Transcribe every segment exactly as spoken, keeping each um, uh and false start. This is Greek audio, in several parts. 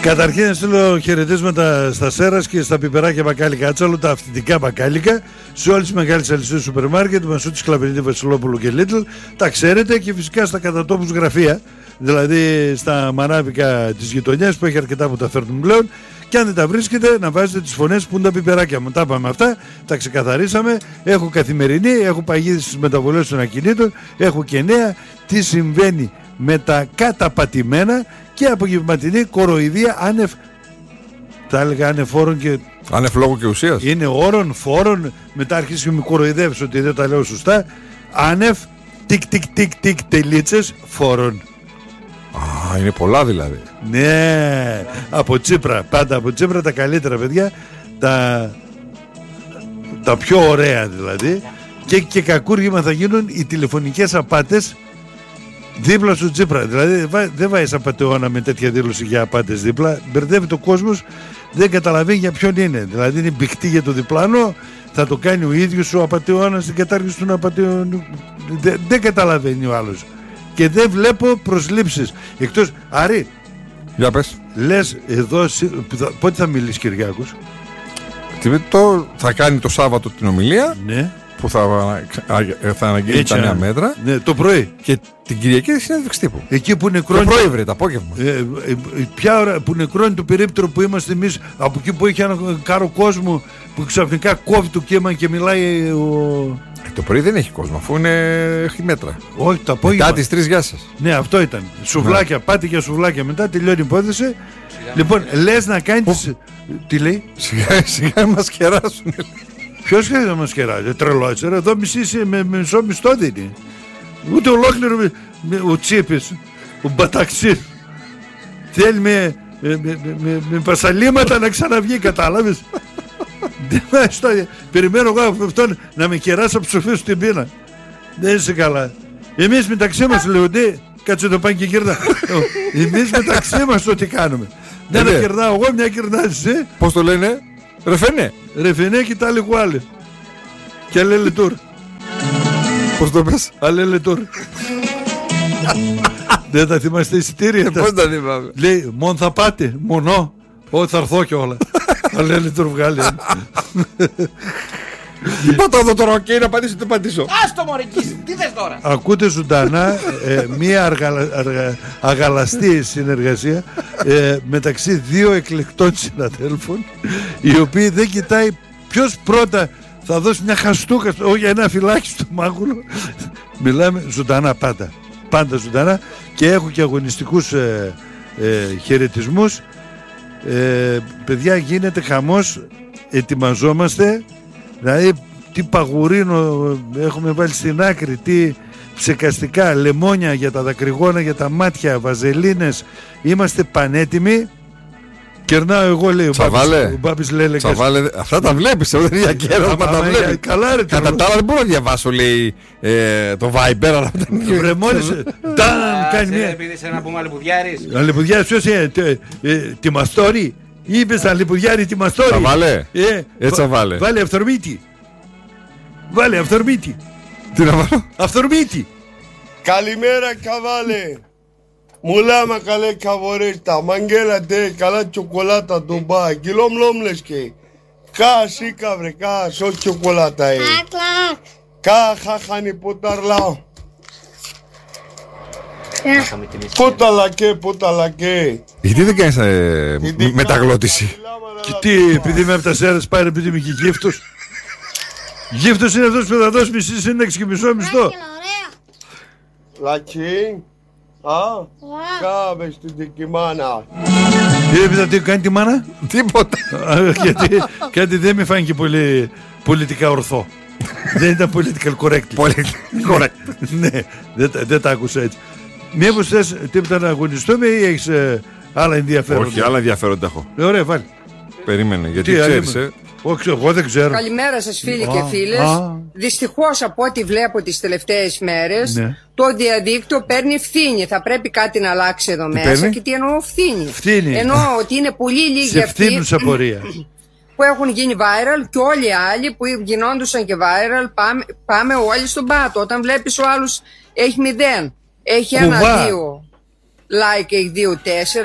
Καταρχήν στείλω χαιρετίσματα στα Σέρας και στα πιπεράκια μπακάλικα Άτσαλου, τα αυθεντικά μπακάλικα, σε όλες τις μεγάλες αλυσίδες σούπερ μάρκετ, Μασούτης, Κλαβενίδη, Βασιλόπουλου και Λίτλ. Τα ξέρετε, και φυσικά στα κατατόπους γραφεία, δηλαδή στα μανάβικα της γειτονιάς που έχει αρκετά που τα φέρνουν πλέον. Και αν δεν τα βρίσκετε, να βάζετε τις φωνές που είναι τα πιπεράκια μου. Τα είπαμε αυτά, τα ξεκαθαρίσαμε. Έχω καθημερινή, έχω παγίδες στις μεταβολές των ακινήτων, έχω και νέα. Τι συμβαίνει με τα καταπατημένα και απογευματινή κοροϊδία άνευ. Τα έλεγα άνευ φόρων και. Άνευ λόγου και ουσίας. Είναι όρων, φόρων. Μετά αρχίζει και με κοροϊδεύεις ότι δεν τα λέω σωστά. Άνευ, τικ τικ τικ τικ τελίτσες φόρων. Α, είναι πολλά δηλαδή. Ναι, από Τσίπρα, πάντα από Τσίπρα τα καλύτερα παιδιά, τα, τα πιο ωραία δηλαδή. Και, και κακούργημα θα γίνουν οι τηλεφωνικές απάτες δίπλα στο Τσίπρα. Δηλαδή δεν βάζεις απατεώνα με τέτοια δήλωση για απάτες δίπλα. Μπερδεύει το κόσμος, δεν καταλαβαίνει για ποιον είναι. Δηλαδή είναι μπικτή για το διπλάνο, θα το κάνει ο ίδιος ο απατεώνας στην κατάργηση του απατεώνου. Δεν, δεν καταλαβαίνει ο άλλος. Και δεν βλέπω προσλήψεις. Εκτός, Άρη, για πες. Λες εδώ, πότε θα μιλήσει Κυριάκος? Το, θα κάνει το Σάββατο την ομιλία, ναι, που θα, θα αναγγείλει τα νέα μέτρα, ναι, το πρωί. Και την Κυριακή τη συνέντευξη τύπου. Εκεί που νεκρώνει. Το πρωί, βρε, το απόγευμα. Ε, ε, ε, ποια ώρα που νεκρώνει το περίπτερο που είμαστε εμείς, από εκεί που έχει ένα κάρο κόσμο που ξαφνικά κόβει το κύμα και μιλάει ο. Το πρωί δεν έχει κόσμο, αφού είναι... έχει μέτρα. Όχι, το απόγευμα. Μετά τις τρεις, γεια σας. Ναι, αυτό ήταν. Σουβλάκια, ναι. Πάτε για σουβλάκια μετά, τελειώνει η υπόθεση. Σιγά λοιπόν, λες να κάνει. Τις... Τι λέει? Σιγά, σιγά μας κεράσουν. Ποιος θέλει να μας κεράσει? Τρελό έτσι. Εδώ μισή με μισό μισθό δίνει. Ούτε ολόκληρο με, με, ο Τσίπης, ο Μπαταξής. Θέλει με, με, με, με, με πασαλίματα να ξαναβγεί, κατάλαβες. Περιμένω εγώ από αυτόν να με κεράσει από ψοφή στην πείνα. Δεν είσαι καλά. Εμείς μεταξύ μας, λέω, ναι, κάτσε το πάνε και κερνά. Εμείς μεταξύ μας το τι κάνουμε. Δεν με κερνάω εγώ, μια κερνάς εσύ. Πώς το λένε? Ρεφενέ. Ρεφενέ και τα λίγο άλλοι. Και αλέλε τουρ. Πώς το πες? Αλέλε τουρ. Δεν τα θυμάστε εισιτήρια? Πώς τα θυμάμαι? Λέει, μόνο θα πάτε, μονό. Όχι, θα έρθω κιόλα. Αλέλε τουρ βγάλει. Πάτα εδώ τώρα και να απαντήσω, δεν απαντήσω. Άστο μωρικής, τι θες τώρα? Ακούτε ζωντανά ε, μία αργαλα, αργα, αγαλαστή συνεργασία ε, μεταξύ δύο εκλεκτών συναδέλφων, οι οποίοι δεν κοιτάει ποιος πρώτα θα δώσει μια χαστούκα, όχι ένα φυλάκι στο μάγουλο. Μιλάμε ζωντανά πάντα. Πάντα ζωντανά. Και έχω και αγωνιστικούς ε, ε, χαιρετισμούς. ε, Παιδιά, γίνεται χαμός. Ετοιμαζόμαστε. Δηλαδή τι παγουρίνο έχουμε βάλει στην άκρη, τι ψεκαστικά, λεμόνια για τα δακρυγόνα, για τα μάτια, βαζελίνες. Είμαστε πανέτοιμοι. Κερνάω εγώ, λέει ο Μπάμπης, ο Μπάμπης λέει, Τσαβάλε, αυτά τα βλέπεις, δεν είναι για κέρο, μα τα βλέπεις. Καλά ρε. Κατά τα άλλα δεν μπορώ να διαβάσω, λέει, ε, το Viber. Βρε μόλις, ταν, κάνει μια. Επειδή είσαι να πούμε αλεπουδιάρης. Αλεπουδιάρης, ποιος είναι, τη Μαστόρη. Είπες αλεπουδιάρη τη Μαστόρη. Τσαβάλε, έτσι θα βάλε. Βάλε αυθορμήτη. Βάλε αυθορμήτη. Τι να βάλω? Αυθορμήτη. Καλημέρα καβάλε. Μουλάμα καλέ καβορέστα. Μαγγέλα τε καλά τσοκολάτα τον μπα. Κιλόμ λόμλες και. Κα σίκα βρε κα σο τσοκολάτα ε. Κα χαχάνι ποταρλάω. Πότα λακέ, πότα λακέ. Γιατί δεν κάνεις ε, μεταγλώτηση? Και τι, επειδή είμαι από τα Σέρας, πάει επειδή είμαι και γύφτος. Γύφτος είναι αυτός που θα δώσει μισή σύνταξη και μισό μισθό. Λακί. Α, κάβε στην τικιμάνα. Τι έπειτα τι κάνει τη μάνα? Τίποτα. Γιατί κάτι δεν με φάνηκε πολύ πολιτικά ορθό. Δεν ήταν political correct. Correct. Ναι, δεν τα άκουσα έτσι. Μήπως θες τίποτα να αγωνιστούμε ή έχεις ε, άλλα ενδιαφέροντα? Όχι, άλλα ενδιαφέροντα έχω. Ε, ωραία, βάλει. Περίμενε, γιατί τι, ξέρεις ε. Όχι, εγώ δεν ξέρω. Καλημέρα σας φίλοι α, και φίλες. α. Δυστυχώς από ό,τι βλέπω τις τελευταίες μέρες, ναι, το διαδίκτυο παίρνει ευθύνη. Θα πρέπει κάτι να αλλάξει εδώ τι μέσα παίρνει? Και τι εννοώ ευθύνη? Ευθύνη. Εννοώ ότι είναι πολύ λίγοι αυτοί που έχουν γίνει viral και όλοι οι άλλοι που γινόντουσαν και viral. Πάμε, πάμε όλοι στον πάτο. Όταν βλέπεις ο άλλος έχει μηδέν, έχει ένα δύο like, έχει δύο τέσσερα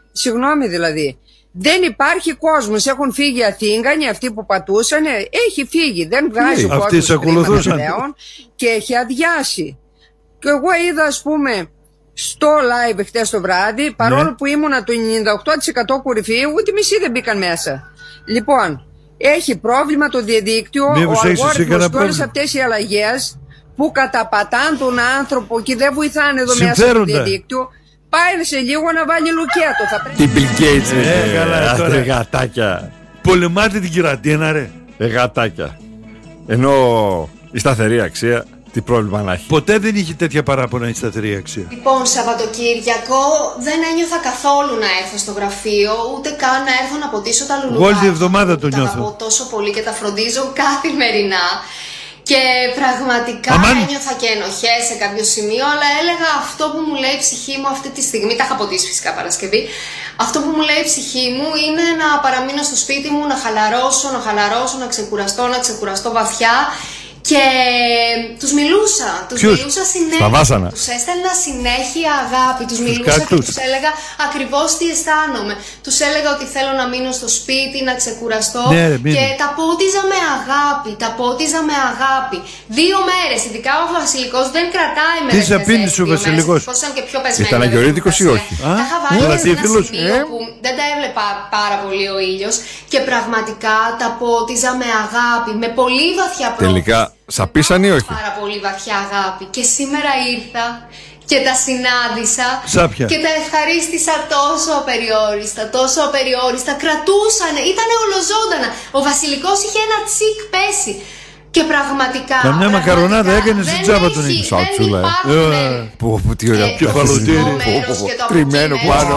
Συγγνώμη δηλαδή. Δεν υπάρχει κόσμος. Έχουν φύγει οι Αθήγανοι, αυτοί που πατούσαν. Έχει φύγει. Δεν βγάζει ο κόσμος πλέον και έχει αδειάσει. Και εγώ είδα, ας πούμε, στο live χτες το βράδυ, παρόλο ναι. που ήμουνα το ενενήντα οκτώ τοις εκατό κορυφή, ούτε μισή δεν μπήκαν μέσα. Λοιπόν, έχει πρόβλημα το διαδίκτυο, Μήπως ο αλγόριθμος και όλες αυτές οι αλλαγές που καταπατάν τον άνθρωπο και δεν βοηθάνε εδώ μέσα στο διαδίκτυο. Πάει σε λίγο να βάλει λουκέτο. Θα πρέπει... Τι Bill Gates, ε, καλά, τώρα. Ρε γατάκια. Πολεμάτε την κυρατίνα, ρε. Ρε γατάκια. Ενώ η σταθερή αξία, τι πρόβλημα να έχει. Ποτέ δεν είχε τέτοια παράπονα η σταθερή αξία. Λοιπόν, Σαββατοκύριακο δεν ένιωθα καθόλου να έρθω στο γραφείο, ούτε καν να έρθω να ποτίσω τα λουλουδάκια. Όλη τη εβδομάδα το νιώθω. Τα αγαπώ τόσο πολύ και τα φροντίζω καθημερινά. Και πραγματικά Αμάν. ένιωθα και ενοχές σε κάποιο σημείο, αλλά έλεγα αυτό που μου λέει η ψυχή μου αυτή τη στιγμή, τα είχα ποτίσει φυσικά Παρασκευή, αυτό που μου λέει η ψυχή μου είναι να παραμείνω στο σπίτι μου, να χαλαρώσω, να χαλαρώσω, να ξεκουραστώ, να ξεκουραστώ βαθιά. Και τους μιλούσα, τους Ποιους? μιλούσα συνέχεια, τους έστελνα συνέχεια αγάπη, τους μιλούσα και τους έλεγα ακριβώς τι αισθάνομαι. Τους έλεγα ότι θέλω να μείνω στο σπίτι, να ξεκουραστώ ναι, ρε, και τα πότιζα με αγάπη, τα πότιζα με αγάπη. Δύο μέρες, ειδικά ο Βασιλικός δεν κρατάει με τι σε απείλησε ο Βασιλικός? Ήταν αγιορείτικος ή όχι? Τα είχα βάλει σε ένα σημείο που δεν τα έβλεπα πάρα πολύ ο ήλιος και πραγματικά τα πότιζα με αγάπη, με πολύ βαθιά πρόθεση. Σαπίσαν ή όχι? Πάρα πολύ βαθιά αγάπη. Και σήμερα ήρθα και τα συνάντησα. Σάπια. Και τα ευχαρίστησα τόσο απεριόριστα, τόσο απεριόριστα. Κρατούσανε, ήτανε ολοζώντανα. Ο Βασιλικός είχε ένα τσικ πέσει. Και πραγματικά. Καμιά μακαρονάδα έκανε στην τσάπα τον ίδιο. Σατσούλα. Πω, πω, τι ωραία. Και παλωτήρι. Τριμμένο πάνω.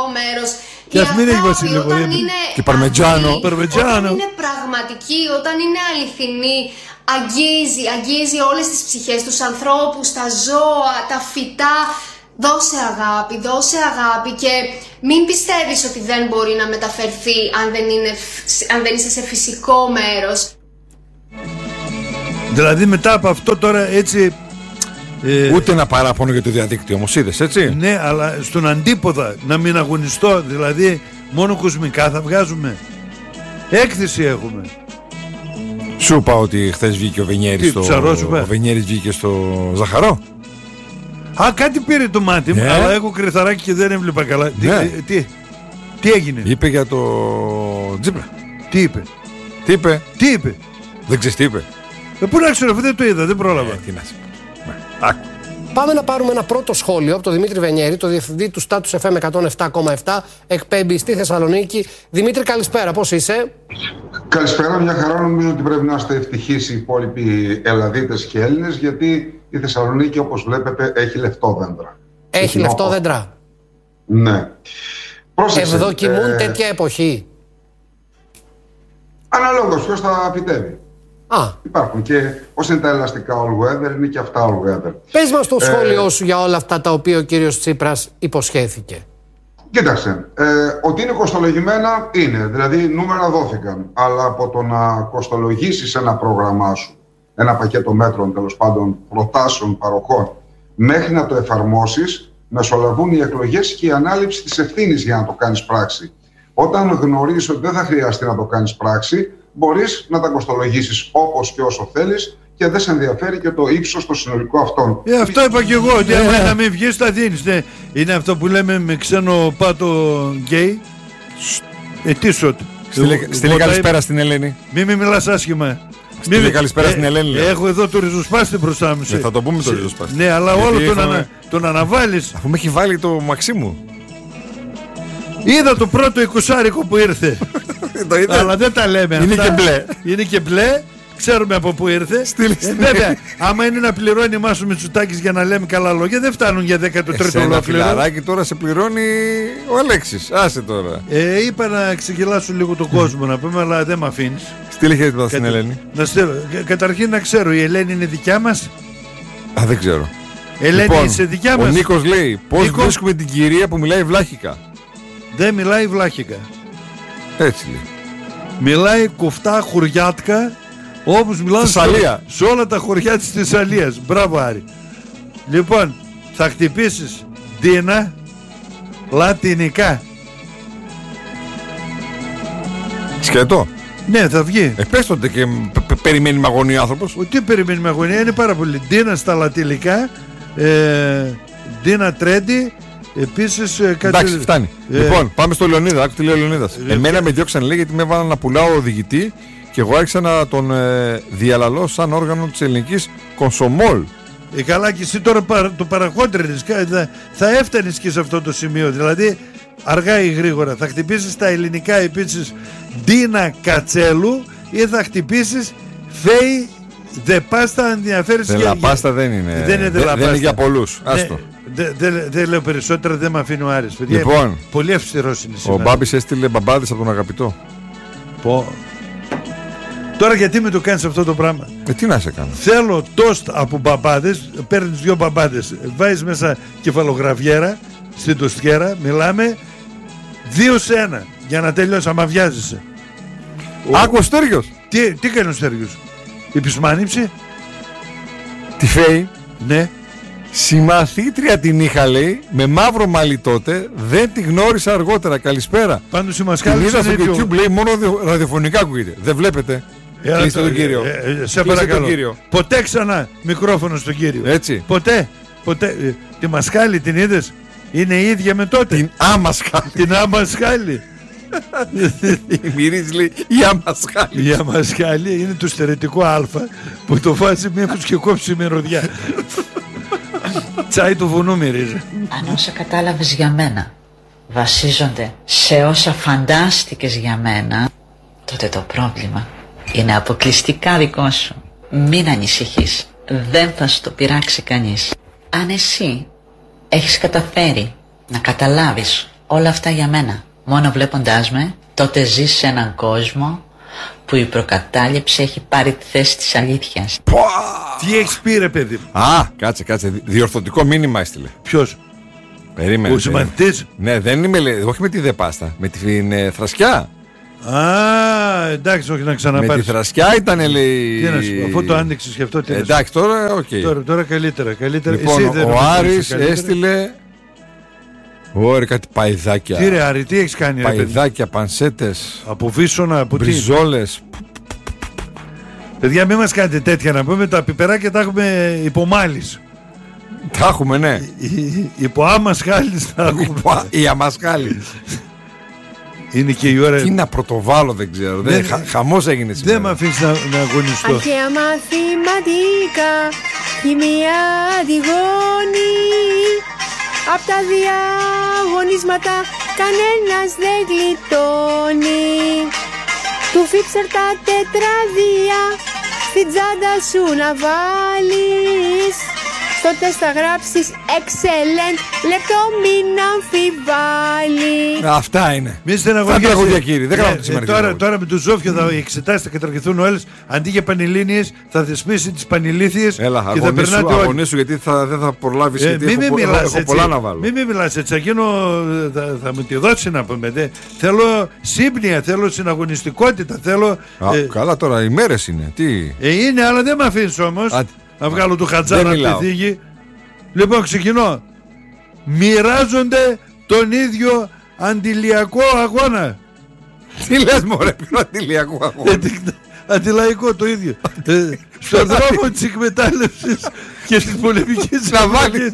Και ας μην έχει Βασιλικό. Και παρμετζάνο. Όταν είναι πραγματική, όταν είναι αληθινή, αγγίζει, αγγίζει όλες τις ψυχές, τους ανθρώπους, τα ζώα, τα φυτά. Δώσε αγάπη, δώσε αγάπη και μην πιστεύεις ότι δεν μπορεί να μεταφερθεί αν δεν, είναι, αν δεν είσαι σε φυσικό μέρος. Δηλαδή μετά από αυτό τώρα έτσι... Ε, Ούτε ένα παράπονο για το διαδίκτυο όμως είδες, έτσι? Ναι, αλλά στον αντίποδα να μην αγωνιστώ, δηλαδή μόνο κοσμικά θα βγάζουμε. Έκθεση έχουμε. Σου είπα ότι χθες βγήκε ο Βενιέρης στο... Ο Βενιέρης βγήκε στο Ζαχαρό. Α, κάτι πήρε το μάτι μου, ναι. Αλλά έχω κρυθαράκι και δεν έβλεπα καλά. Ναι. Τι, τι, τι έγινε? Είπε για το Τζίπρα. Τι είπε? Τι είπε? Τι είπε? Δεν ξέρεις τι είπε? Ε, πού να ξέρω, δεν το είδα, δεν πρόλαβα. Ε, τι να σε πω. Άκου. Πάμε να πάρουμε ένα πρώτο σχόλιο από τον Δημήτρη Βενιέρη, το διευθυντή του Status εφ εμ εκατόν επτά κόμμα επτά, εκπέμπει στη Θεσσαλονίκη. Δημήτρη, καλησπέρα, πώς είσαι? Καλησπέρα, μια χαρά. Νομίζω ότι πρέπει να είστε ευτυχείς οι υπόλοιποι Ελλαδίτες και Έλληνες, γιατί η Θεσσαλονίκη, όπως βλέπετε, έχει λεφτόδέντρα. Έχει, έχει λεφτόδέντρα. Ναι. Πρόσεξε. Ευδοκιμούν ε... τέτοια εποχή. Αναλόγως, ποιος θα φυτεύει. Α. Υπάρχουν και όσοι είναι τα ελαστικά all weather, είναι και αυτά all weather. Πες μας το ε, σχόλιο σου για όλα αυτά τα οποία ο κύριος Τσίπρας υποσχέθηκε. Κοίταξε, ε, ότι είναι κοστολογημένα είναι, δηλαδή νούμερα δόθηκαν, αλλά από το να κοστολογήσεις ένα πρόγραμμά σου, ένα πακέτο μέτρων, τέλος πάντων προτάσεων, παροχών, μέχρι να το εφαρμόσεις, μεσολαβούν οι εκλογές και η ανάληψη της ευθύνης για να το κάνεις πράξη. Όταν γνωρίζεις ότι δεν θα χρειαστεί να το κάνεις πράξη, μπορείς να τα κοστολογήσεις όπως και όσο θέλεις και δεν σε ενδιαφέρει και το ύψος το συνολικό αυτών. Ε, αυτό είπα και εγώ, ότι άμα να μην βγεις θα δίνεις. Ναι. Είναι αυτό που λέμε με ξένο πάτο γκέι. Ε, τι σωτ. Στείλε καλησπέρα στην Ελένη. Μη μη μιλάς άσχημα. Στείλε μη... καλησπέρα ε, στην Ελένη. Ε, έχω εδώ το ριζοσπάστη μπροστά μου. Ε, θα το πούμε το ριζοσπάστη. Ναι, αλλά γιατί όλο τον, ανα... τον αναβάλεις. Αφού με έχει βάλει το Μαξίμου. Είδα το πρώτο εικοσάρικο που ήρθε. Αλλά δεν τα λέμε είναι αυτά. Και μπλε. Είναι και μπλε. Ξέρουμε από πού ήρθε. ε, βέβαια, άμα είναι να πληρώνει εμάς ο Μητσοτάκης για να λέμε καλά λόγια, δεν φτάνουν για δέκατο τρίτο ολόκληρο. Ένα φιλαράκι τώρα σε πληρώνει ο Αλέξης. Άσε τώρα. Ε, είπα να ξεγελάσω λίγο τον κόσμο να πούμε, αλλά δεν με αφήνεις. Στείλε χέρι στην Ελένη. Να στείλω. Καταρχήν να ξέρω, η Ελένη είναι δικιά μας. Α, δεν ξέρω. Ελένη, λοιπόν, είσαι δικιά μας. Ο Νίκος λέει, πώς Νίκο... βρίσκουμε την κυρία που μιλάει βλάχικα? Δεν μιλάει βλάχικα. Έτσι λέει. Μιλάει κουφτά χωριάτικα, όπως μιλάνε σε, σε όλα τα χωριά της Θεσσαλίας. Μπράβο Άρη. Λοιπόν, θα χτυπήσεις Ντίνα λατινικά. Σκέτο. Ναι, θα βγει. Ε, πες τότε και περιμένει με αγωνία ο άνθρωπος. Τι περιμένει με αγωνία, είναι πάρα πολύ. Ντίνα στα λατιλικά, ε, Ντίνα Τρέντι, επίσης. Ε, Εντάξει, φτάνει. Ε, λοιπόν, πάμε στο Λεωνίδα. Άκου τι λέει ο Λεωνίδας. Ε, Εμένα με διώξαν, λέει, γιατί με έβαλαν να πουλάω οδηγητή και εγώ άρχισα να τον ε, διαλαλώ σαν όργανο της ελληνικής κονσομόλ. Ε, καλά, και εσύ τώρα παρα, το παραχόντρινες. Θα, θα έφτανες και σε αυτό το σημείο. Δηλαδή, αργά ή γρήγορα θα χτυπήσεις τα ελληνικά επίσης Ντίνα Κατσέλου ή θα χτυπήσεις Φέη Δε Πάστα, ενδιαφέρεις και... Δε Πάστα δεν είναι. Δεν είναι, δε, δεν είναι για πολλούς. Άστο. Δεν δε, δε, δε λέω περισσότερα, δεν με αφήνει ο Άρης. Λοιπόν, πολύ αυστηρός είναι σήμερα. Ο Μπάμπης έστειλε μπαμπάδες από τον αγαπητό. Πω. Τώρα γιατί με το κάνεις αυτό το πράγμα? Ε, τι να σε κάνω. Θέλω τόστ από μπαμπάδες. Παίρνεις δυο μπαμπάδες, βάζεις μέσα κεφαλογραφιέρα στην τοστιέρα, μιλάμε δύο σε ένα για να τελειώσει, άμα βιάζεσαι. Άκου ο Στέργιος. Τι, τι κάνει ο Στέργιος? Η πισμάνιψη. Τι Φέη? Ναι. Συμμαθήτρια την είχα, λέει, με μαύρο μαλλί τότε, δεν τη γνώρισα αργότερα. Καλησπέρα. Πάντως η μασκάλη. Την είδα στο YouTube, λέει, μόνο ραδιοφωνικά ακούγεται. Δεν βλέπετε. Ε, Κλείστε τον κύριο. Ε, ε, σε παρακαλώ. Κύριο. Ποτέ ξανά μικρόφωνο στον κύριο. Έτσι. Ποτέ. Ποτέ. Ε, τη μασκάλη την είδες? Είναι η ίδια με τότε. Την άμασχάλη. Την άμασχάλη. Μυρίζει, λέει, η αμασχάλη. Η αμασχάλη είναι το στερετικό α που το βάζει μήπως και κόψει μυρωδιά. Τσάι του βουνού μυρίζει. Αν όσα κατάλαβες για μένα βασίζονται σε όσα φαντάστηκες για μένα, τότε το πρόβλημα είναι αποκλειστικά δικό σου. Μην ανησυχείς. Δεν θα σου το πειράξει κανείς. Αν εσύ έχεις καταφέρει να καταλάβεις όλα αυτά για μένα μόνο βλέποντάς με, τότε ζεις σε έναν κόσμο που η προκατάληψη έχει πάρει τη θέση της αλήθειας. Τι έχεις πει, ρε παιδί? Α, κάτσε, κάτσε. Διορθωτικό μήνυμα έστειλε. Ποιος? Περίμενε. Ο συμμαθητής? Ναι, δεν είμαι, λέει, όχι με τη Δε Πάστα, με την ε, Θρασκιά. Α, εντάξει, όχι να ξαναπάρεις. Με τη Θρασκιά ήταν, λέει. Τι να σου πω, αφού το άνοιξες και αυτό, τι να σου πω. Εντάξει, τώρα, οκ. Okay. Τώρα, τώρα καλύτερα, καλύτερα. Λοιπόν, εσύ δεν ο Άρης έστειλε. Ωραία, κάτι παϊδάκια. Τι ρε Άρη, τι έχεις κάνει? Παϊδάκια, πανσέτες. Από βίσωνα, από τι? Μπριζόλες. Παιδιά, μην μας κάνετε τέτοια, να πούμε. Τα πιπεράκια τα έχουμε υπομάλης. Τα έχουμε, ναι. Υπό άμασχάλης τα έχουμε. Η αμασχάλη. Είναι και η ώρα. Τι να πρωτοβάλω, δεν ξέρω. Δεν, χα, χαμός έγινε σήμερα. Δεν με αφήσεις να, να αγωνιστώ. Αρχαία μαθηματικά, χημεία, αντιγόνη. Απ' τα διαγωνίσματα κανένας δεν γλιτώνει. Του φίψερ τα τετράδια στην τσάντα σου να βάλεις. Στο τεστ θα γράψεις excellent, λεπτό μην αμφιβάλλει. Αυτά είναι. Μη στεναχωριέσαι. τραγούδια, κύριε. Δεν γράφω ε, ε, τώρα, τώρα με του Ζόφιο θα εξετάσει, θα καταργηθούν όλες. Αντί για πανελλήνιες θα θεσπίσει τις πανηλήθειες. Έλα, και θα περνάτε όλοι. Αγωνίσου γιατί θα, δεν θα προλάβεις. Ε, γιατί μη έχω, μη έχω, έχω πολλά να βάλω. Μην μη μιλάς έτσι. Εκείνο θα, θα μου τη δώσει να πούμε. Δε. Θέλω σύμπνοια, θέλω συναγωνιστικότητα. Θέλω, Α, ε, καλά τώρα, οι μέρες είναι. Τι... Ε, είναι, αλλά δεν με αφήνεις όμως. Α, να βγάλω του Χατζάρα από τη θήκη. Λοιπόν, ξεκινώ. Μοιράζονται τον ίδιο αντιλιακό αγώνα. Τι λες μωρέ, ποιο αντιλιακό αγώνα? Αντιλαϊκό το ίδιο. Στον δρόμο της εκμετάλλευσης και της πολεμικής να βάλεις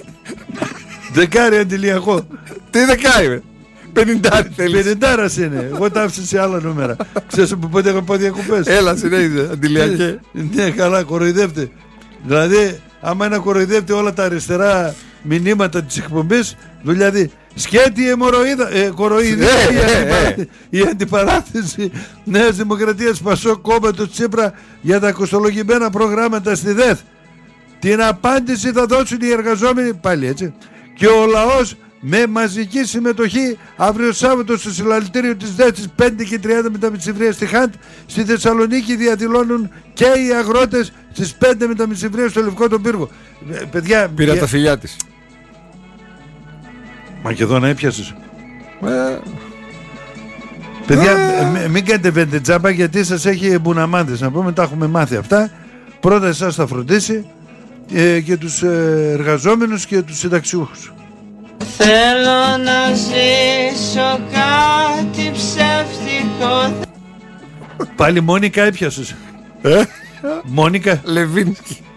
δεκάρι αντιλιακό. Τι δεκάρι με? Πενηντάρι θέλεις? Πενηντάρας είναι. Εγώ τα άφησα σε άλλα νούμερα. Ξέρεις από πότε έχω πάει διακοπές? Έλα συνέχιζε αντιλιακέ. Ναι καλά, κοροϊδεύτε. Δηλαδή άμα είναι κοροϊδεύτε όλα τα αριστερά μηνύματα της εκπομπής, δηλαδή σκέτη αιμορροίδα, ε, κοροϊδία, η, αντιπα... η αντιπαράθεση Νέας Δημοκρατίας Πασόκ κόμματος Τσίπρα για τα κοστολογημένα προγράμματα στη ΔΕΘ. Την απάντηση θα δώσουν οι εργαζόμενοι, πάλι έτσι, και ο λαός με μαζική συμμετοχή αύριο Σάββατο στο συλλαλητήριο της ΔΕΘ στις πέντε και τριάντα με τα μεσημβρία στη Χαντ. Στη Θεσσαλονίκη διαδηλώνουν και οι αγρότες στις πέντε με τα μεσημβρία στο Λευκό τον Πύργο. Ε, παιδιά, πήρα για... τα φιλιά της. Μακεδόνα έπιασες? Ε... Παιδιά, ε... μην κάνετε βεντετζάμπα γιατί σας έχει μπουναμάντες. Να πούμε, τα έχουμε μάθει αυτά. Πρώτα εσάς θα φροντίσει ε, και τους ε, εργαζόμενους και τους συνταξιούχους. Θέλω να ζήσω κάτι ψεύτικο. Πάλι Μόνικα έπιασες. Ε? Μόνικα Λεβίνσκι.